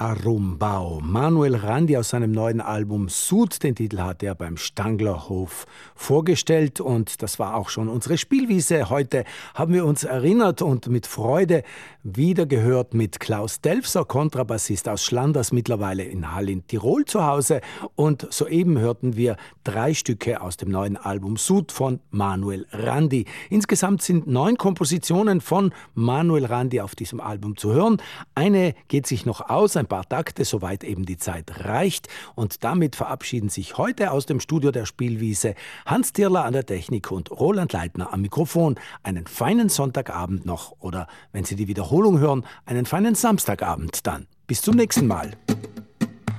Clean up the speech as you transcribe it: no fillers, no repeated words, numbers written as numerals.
Arumbao. Manuel Randi aus seinem neuen Album Sud, den Titel hat er beim Stanglerhof vorgestellt und das war auch schon unsere Spielwiese. Heute haben wir uns erinnert und mit Freude wiedergehört mit Klaus Delfser, Kontrabassist aus Schlanders, mittlerweile in Hall in Tirol zu Hause, und soeben hörten wir 3 Stücke aus dem neuen Album Sud von Manuel Randi. Insgesamt sind 9 Kompositionen von Manuel Randi auf diesem Album zu hören. Eine geht sich noch aus, ein paar Takte, soweit eben die Zeit reicht. Und damit verabschieden sich heute aus dem Studio der Spielwiese Hans Tirler an der Technik und Roland Leitner am Mikrofon. Einen feinen Sonntagabend noch oder, wenn Sie die Wiederholung hören, einen feinen Samstagabend dann. Bis zum nächsten Mal.